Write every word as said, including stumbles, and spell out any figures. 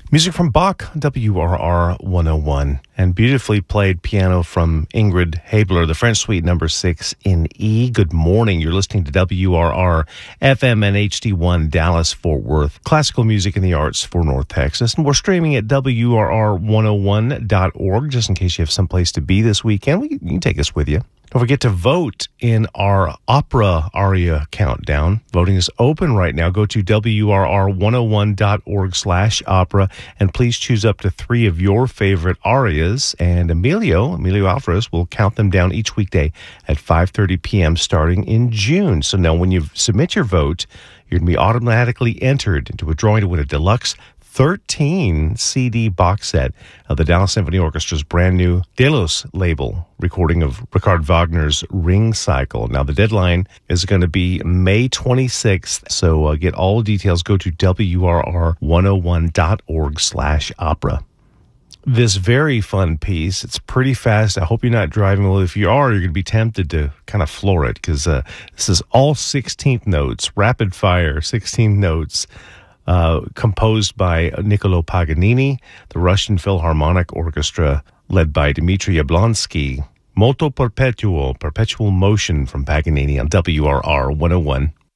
Music from Bach, W R R one oh one, and beautifully played piano from Ingrid Habler, the French Suite number six in E. Good morning. You're listening to W R R F M and H D one Dallas Fort Worth, classical music and the arts for North Texas. And we're streaming at W R R one oh one dot org, just in case you have someplace to be this weekend. We, you can take us with you. Don't forget to vote in our opera aria countdown. Voting is open right now. Go to W R R one oh one dot org slash opera and please choose up to three of your favorite arias. And Emilio, Emilio Alvarez, will count them down each weekday at five thirty p.m. starting in June. So now when you submit your vote, you're going to be automatically entered into a drawing to win a deluxe thirteen C D box set of the Dallas Symphony Orchestra's brand new Delos label recording of Richard Wagner's Ring Cycle. Now, the deadline is going to be May twenty-sixth, so uh, get all the details. Go to W R R one oh one dot org slash opera. This very fun piece, it's pretty fast. I hope you're not driving. Well, if you are, you're going to be tempted to kind of floor it because uh, this is all sixteenth notes, rapid fire, sixteen notes. Uh, composed by Niccolo Paganini, the Russian Philharmonic Orchestra, led by Dmitry Yablonsky. Moto Perpetuo, Perpetual Motion from Paganini on W R R one oh one.